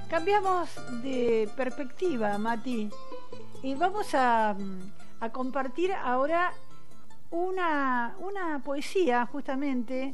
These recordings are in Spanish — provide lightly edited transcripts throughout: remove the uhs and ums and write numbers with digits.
Cambiamos de perspectiva, Mati, y vamos a compartir ahora una poesía justamente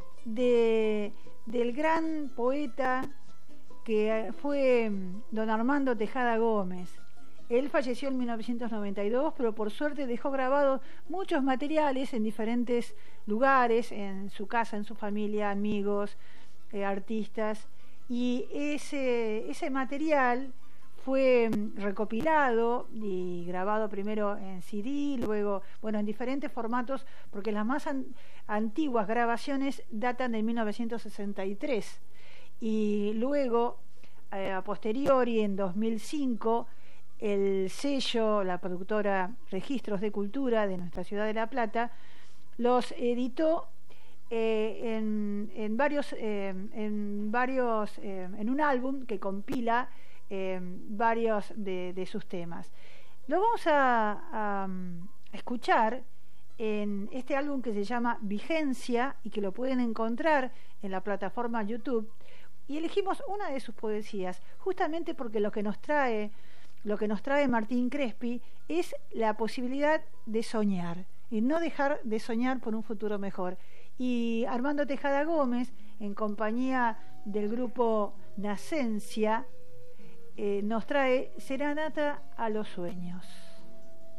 del gran poeta que fue don Armando Tejada Gómez. Él falleció en 1992, pero por suerte dejó grabados muchos materiales en diferentes lugares, en su casa, en su familia, amigos, artistas. Y ese material fue recopilado y grabado primero en CD, luego, en diferentes formatos, porque las más antiguas grabaciones datan de 1963. Y luego, a posteriori, en 2005, el sello, la productora Registros de Cultura de nuestra ciudad de La Plata, los editó en un álbum que compila varios de sus temas. Lo vamos a escuchar en este álbum que se llama Vigencia y que lo pueden encontrar en la plataforma YouTube, y elegimos una de sus poesías justamente porque lo que nos trae Martín Crespi es la posibilidad de soñar y no dejar de soñar por un futuro mejor. Y Armando Tejada Gómez, en compañía del grupo Nacencia, nos trae Serenata a los Sueños.